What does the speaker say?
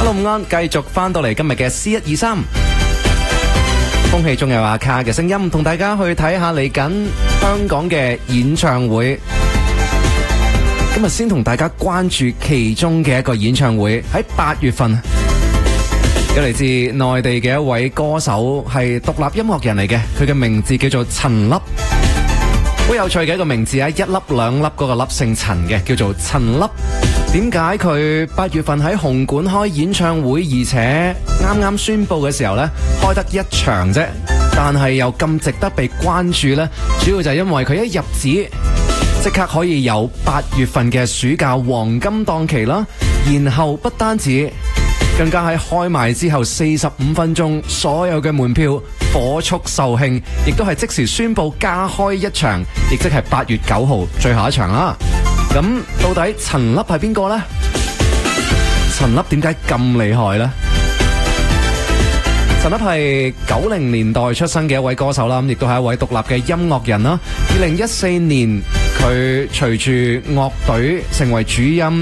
Hello， 午安，繼續翻到嚟今日嘅 C123，空氣中有阿卡嘅聲音，同大家去睇下嚟緊香港嘅演唱會。今日先同大家關注其中嘅一個演唱會，喺8月份，有嚟自內地嘅一位歌手，係獨立音樂人嚟嘅，佢嘅名字叫做陳粒。好有趣嘅一個名字啊！一粒兩粒嗰個粒姓陳嘅，叫做陳粒。點解佢8月份喺紅館開演唱會，而且啱啱宣布嘅時候呢，開得一場啫，但係又咁值得被關注呢？主要就係因為佢一入紙即刻可以有8月份嘅暑假黃金檔期啦，然後不單止，更加喺開賣之後45分鐘，所有嘅門票火速售罄，亦都係即時宣布加開一場，亦即係8月9號最後一場啦。咁到底陳粒係邊個呢？陳粒點解咁厲害呢？陳粒係90年代出生嘅一位歌手啦，亦都係一位獨立嘅音樂人啦。2014年佢隨住樂隊成為主音，